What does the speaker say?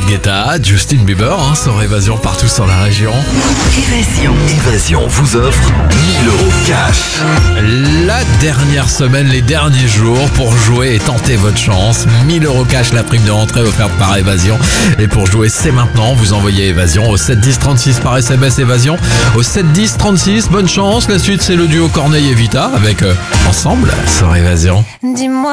Guetta, Justin Bieber, sur Évasion partout sur la région. Évasion vous offre 1000 euros cash. La dernière semaine, les derniers jours pour jouer et tenter votre chance. 1000 euros cash, la prime de rentrée offerte par Évasion. Et pour jouer, c'est maintenant. Vous envoyez Évasion au 7 10 36 par SMS Évasion. Au 7 10 36, bonne chance. La suite, c'est le duo Corneille et Vita avec Ensemble sur Évasion. Dis-moi.